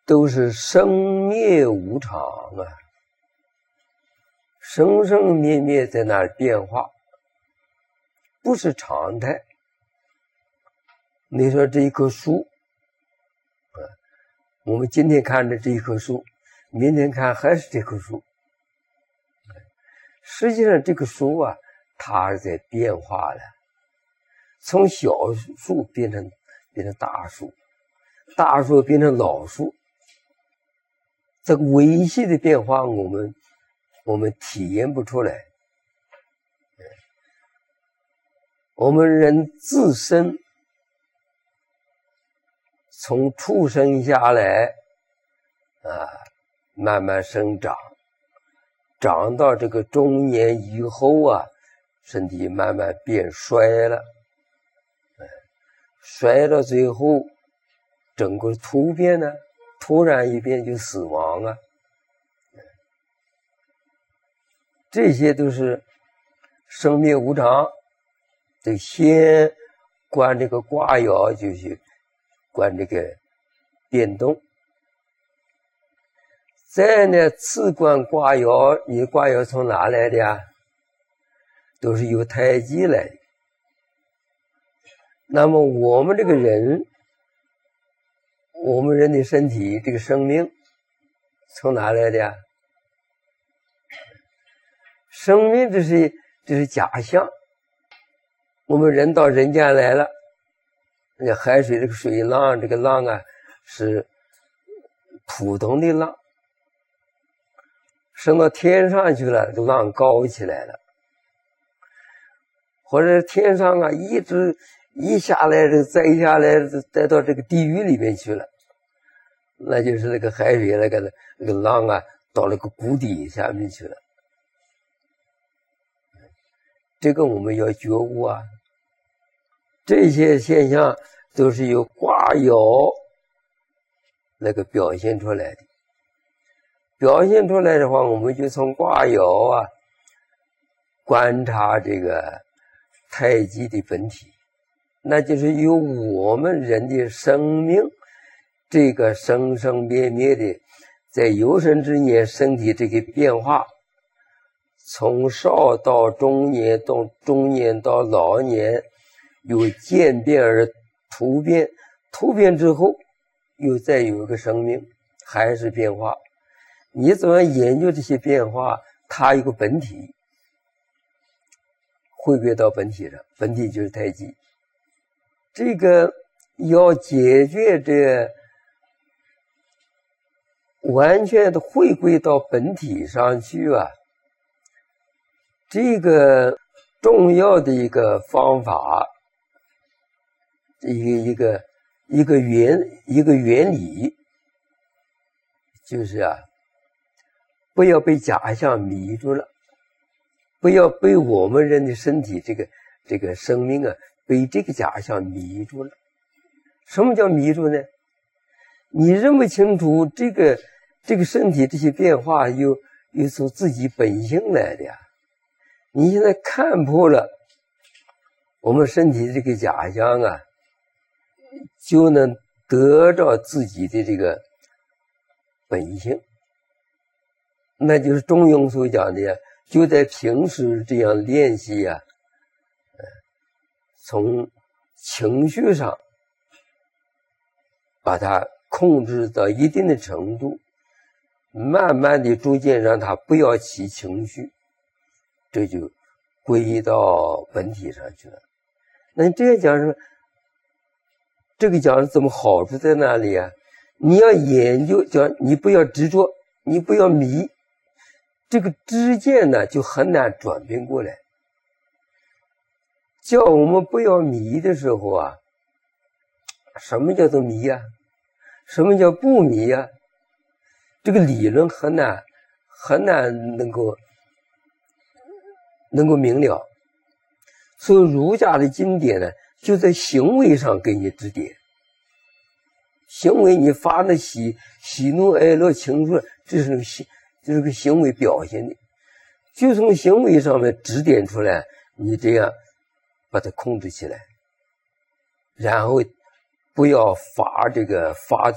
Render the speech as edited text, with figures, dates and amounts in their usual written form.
都是生灭无常啊，生生灭灭在那儿变化，不是常态。你说这一棵树我们今天看的这一棵树，明天看还是这棵树，实际上这棵树啊，它是在变化的，从小树变成大树，大树变成老树，这个微细的变化我们体验不出来。我们人自身从出生下来慢慢生长，长到这个中年以后啊，身体慢慢变衰了，衰到最后整个突变呢，突然一变就死亡啊。这些都是生灭无常，得先观这个卦爻，就去观这个变动。再呢，次观卦爻，你卦爻从哪来的呀？都是由太极来的。那么我们这个人，我们人的身体这个生命从哪来的呀？生命这是假象。我们人到人间来了，那海水这个水浪，这个浪啊是普通的浪，升到天上去了，这个浪高起来了，或者天上啊一直一下来再下来再到这个地狱里面去了，那就是那个海水那个浪啊到那个谷底下面去了。这个我们要觉悟啊，这些现象都是由卦爻那个表现出来的。表现出来的话，我们就从卦爻啊观察这个太极的本体，那就是由我们人的生命这个生生灭灭的在有生之年身体这个变化，从少到中年，到中年到老年，有渐变而突变，突变之后又再有一个生命，还是变化。你怎么研究这些变化？它有个本体，回归到本体上，本体就是太极。这个要解决这完全的回归到本体上去啊，这个重要的一个方法，一个原理，就是不要被假象迷住了，不要被我们人的身体这个生命啊被这个假象迷住了。什么叫迷住呢？你认不清楚这个身体这些变化又从自己本性来的呀。你现在看破了我们身体的这个假象啊，就能得到自己的这个本性。那就是中庸所讲的呀，就在平时这样练习啊，从情绪上把它控制到一定的程度，慢慢的逐渐让它不要起情绪，这就归到本体上去了。那你这样讲说，这个讲怎么好处在哪里啊？你要研究，讲你不要执着，你不要迷，这个知见呢就很难转变过来。叫我们不要迷的时候啊，什么叫做迷啊？什么叫不迷啊？这个理论很难能够明了。所以儒家的经典呢，就在行为上给你指点。行为你发的喜怒哀乐情绪，这是个行为表现的，就从行为上面指点出来，你这样把它控制起来，然后不要发